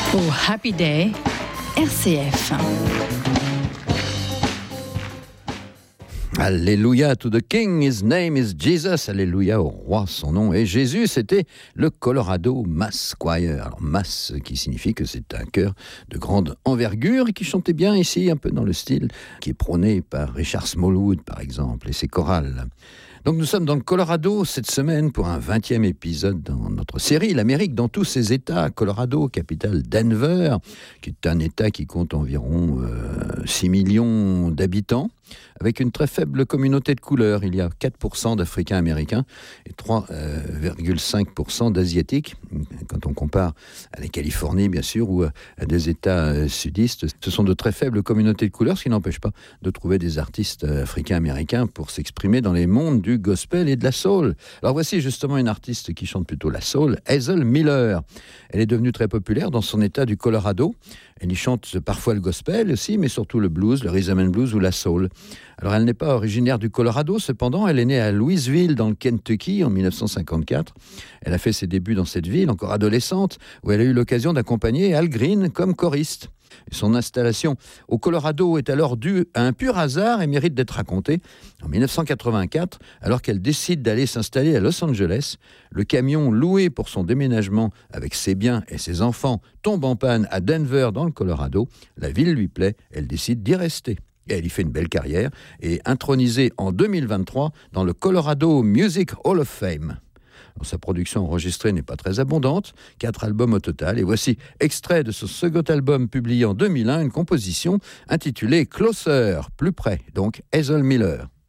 Oh, Happy Day, RCF. Alléluia to the King, his name is Jesus. Alléluia au roi, son nom est Jésus. C'était le Colorado Mass Choir. Alors Mass qui signifie que c'est un chœur de grande envergure et qui chantait bien ici, un peu dans le style qui est prôné par Richard Smallwood par exemple et ses chorales. Donc nous sommes dans le Colorado cette semaine pour un 20e épisode dans notre série, l'Amérique dans tous ses États. Colorado, capitale Denver, qui est un État qui compte environ 6 millions d'habitants, avec une très faible communauté de couleurs. Il y a 4% d'Africains-Américains et 3,5% d'Asiatiques. Quand on compare à la Californie, bien sûr, ou à des États sudistes, ce sont de très faibles communautés de couleurs, ce qui n'empêche pas de trouver des artistes africains-américains pour s'exprimer dans les mondes du gospel et de la soul. Alors voici justement une artiste qui chante plutôt la soul, Hazel Miller. Elle est devenue très populaire dans son État du Colorado. Elle y chante parfois le gospel aussi, mais surtout le blues, le rhythm and blues ou la soul. Alors elle n'est pas originaire du Colorado, cependant elle est née à Louisville dans le Kentucky en 1954. Elle a fait ses débuts dans cette ville, encore adolescente, où elle a eu l'occasion d'accompagner Al Green comme choriste. Son installation au Colorado est alors due à un pur hasard et mérite d'être racontée. En 1984, alors qu'elle décide d'aller s'installer à Los Angeles, le camion loué pour son déménagement avec ses biens et ses enfants tombe en panne à Denver dans le Colorado. La ville lui plaît, elle décide d'y rester. Et elle y fait une belle carrière et est intronisée en 2023 dans le Colorado Music Hall of Fame. Sa production enregistrée n'est pas très abondante, 4 albums au total, et voici extrait de ce second album publié en 2001, une composition intitulée Closer, plus près, donc Hazel Miller.